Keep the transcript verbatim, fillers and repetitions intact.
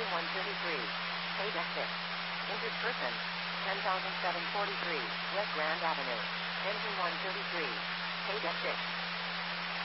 Engine one thirty-three. Paid at six. Injured person. ten thousand seven hundred forty-three, West Grand Avenue. Engine one thirty-three. Paid at six.